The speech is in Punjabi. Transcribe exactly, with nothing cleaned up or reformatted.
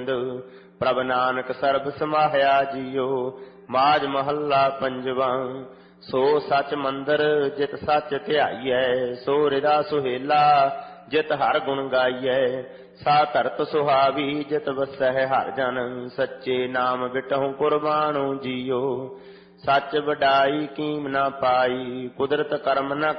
ਗੋਬਿੰਦ ਪ੍ਰਭ ਨਾਨਕ ਸਰਬ ਸਮਾਹਿਆ ਜੀਓ। ਮਾਝ ਮਹੱਲਾ ਪੰਜਵਾਂ। ਸੋ ਸਚ ਮੰਦਰ ਜਿਤ ਸਚ ਧਿਆਈਐ, ਸੋ ਹਿਰਦਾ ਸੁਹੇਲਾ ਜਿਤ ਹਰ ਗੁਣ ਗਾਈਐ। ਸਾ ਧਰਤ ਸੁਹਾਵੀ ਜਿਤ ਵਸੈ ਹਰ ਜਨ, ਸੱਚੇ ਨਾਮ ਬਿਟਹੁ ਕੁਰਬਾਨੁ ਜੀਓ। ਸੱਚ ਵਡਾਈ ਕੀਮ ਨਾ ਪਾਈ, ਕੁਦਰਤ ਕਰਮ ਨ